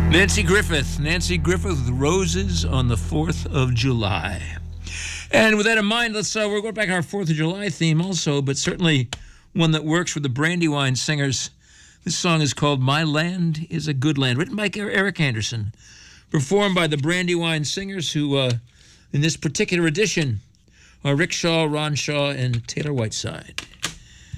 Nancy Griffith with Roses on the 4th of July. And with that in mind, we're going back to our 4th of July theme also, but certainly one that works with the Brandywine Singers. This song is called My Land is a Good Land, written by Eric Anderson, performed by the Brandywine Singers, who, in this particular edition, are Rick Shaw, Ron Shaw, and Taylor Whiteside.